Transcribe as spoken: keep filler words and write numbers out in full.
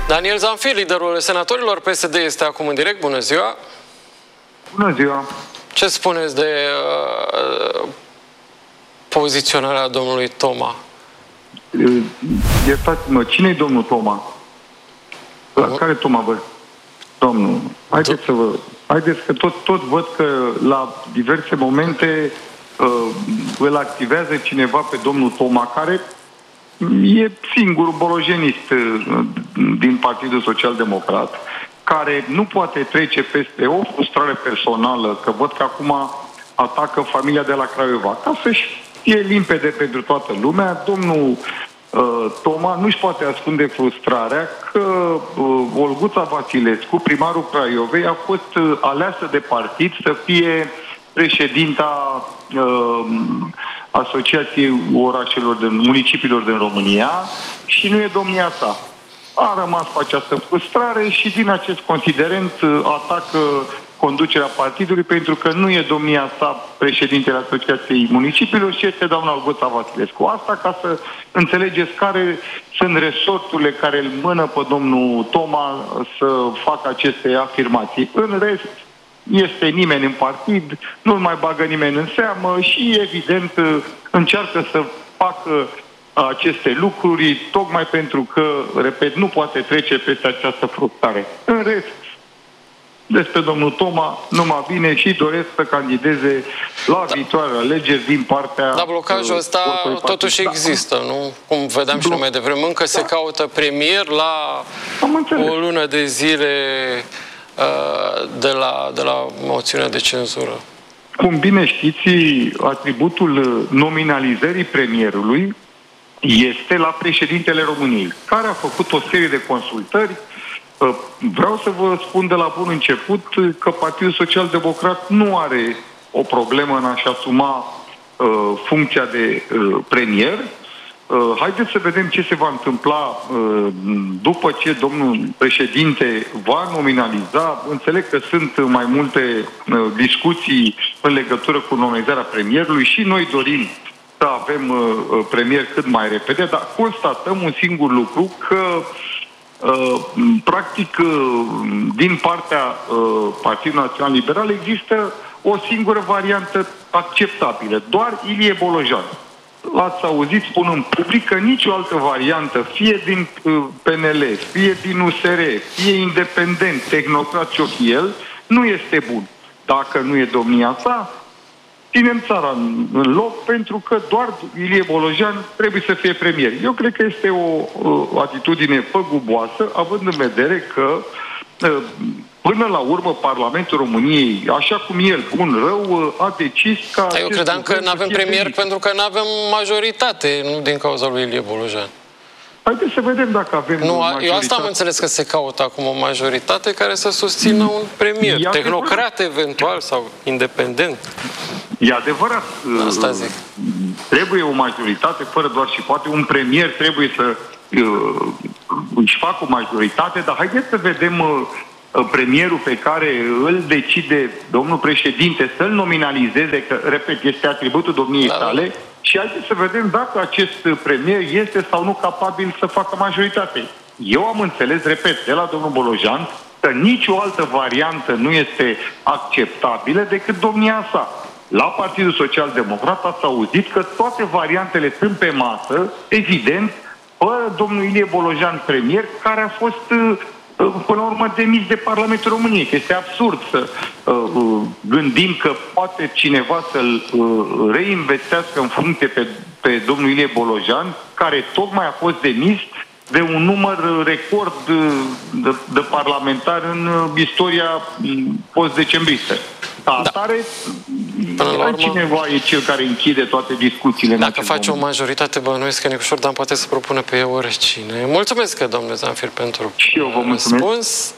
Daniel Zanfir, liderul senatorilor P S D, este acum în direct. Bună ziua! Bună ziua! Ce spuneți de uh, poziționarea domnului Toma? Iertați-mă, cine e domnul Toma? La uh. care Toma, bă? Domnul, haideți să vă... Haideți că tot, tot văd că la diverse momente uh, îl activează cineva pe domnul Toma, care e singurul bolojenist uh, din Partidul Social Democrat, care nu poate trece peste o frustrare personală, că văd că acum atacă familia de la Craiova. Ca să-și fie limpede pentru toată lumea, domnul uh, Toma nu-și poate ascunde frustrarea că uh, Olguța Vasilescu, primarul Craiovei, a fost uh, aleasă de partid să fie președinta uh, Asociației Orașelor din municipiilor din România și nu e domnia sa. A rămas cu această frustrare și din acest considerent atacă conducerea partidului pentru că nu e domnia sa președintele Asociației Municipiilor și este doamna Olguța Vasilescu. Asta ca să înțelegeți care sunt resorturile care îl mână pe domnul Toma să facă aceste afirmații. În rest, este nimeni în partid, nu-l mai bagă nimeni în seamă și evident încearcă să facă aceste lucruri, tocmai pentru că, repet, nu poate trece peste această frustrare. În rest, despre domnul Toma, numai bine și doresc să candideze la da. viitoarele alegeri din partea... Dar blocajul ăsta totuși da. există, nu? Cum vedeam și noi mai devreme, încă da. se caută premier la o lună de zile uh, de, la, de la moțiunea de cenzură. Cum bine știți, atributul nominalizării premierului este la președintele României, care a făcut o serie de consultări. Vreau să vă spun de la bun început că Partidul Social Democrat nu are o problemă în a-și asuma uh, funcția de uh, premier. Uh, haideți să vedem ce se va întâmpla uh, după ce domnul președinte va nominaliza. Înțeleg că sunt mai multe uh, discuții în legătură cu nominalizarea premierului și noi dorim să avem uh, premier cât mai repede, dar constatăm un singur lucru, că uh, practic uh, din partea uh, Partidului Național Liberal există o singură variantă acceptabilă, doar Ilie Bolojan. L-ați auzit spunând public că nicio altă variantă, fie din uh, P N L, fie din U S R, fie independent, tehnocrat ce-o fi el, nu este bun. Dacă nu e domnia sa, ținem țara în, în loc, pentru că doar Ilie Bolojan trebuie să fie premier. Eu cred că este o, o atitudine păguboasă, având în vedere că până la urmă Parlamentul României, așa cum el, bun, rău, a decis ca... Dar eu credeam că nu avem premier venit. pentru că nu avem majoritate, nu din cauza lui Ilie Bolojan. Haideți să vedem dacă avem nu, eu asta am înțeles, că se caută acum o majoritate care să susțină un premier, e tehnocrat adevărat. eventual sau independent. E adevărat. Asta zic. Trebuie o majoritate, fără doar și poate. Un premier trebuie să uh, își facă o majoritate, dar haideți să vedem uh, premierul pe care îl decide domnul președinte să-l nominalizeze, că, repet, este atributul domniei da, sale, și haideți să vedem dacă acest premier este sau nu capabil să facă majoritate. Eu am înțeles, repet, de la domnul Bolojan, că nicio altă variantă nu este acceptabilă decât domnia sa. La Partidul Social Democrat ați auzit că toate variantele sunt pe masă, evident, fără domnul Ilie Bolojan premier, care a fost până la urmă demis de Parlamentul României. Că este absurd să uh, gândim că poate cineva să-l uh, reinvestească în funcție pe, pe domnul Ilie Bolojan, care tocmai a fost demis de un număr record de, de, de parlamentari în istoria post-decembristă. Atare, da. cineva e cel care închide toate discuțiile. Dacă face moment. o majoritate, bănuiesc că Nicușor Dan poate să propună pe ea oricine. Mulțumesc, domnule Zanfir, pentru și eu vă mulțumesc. răspuns.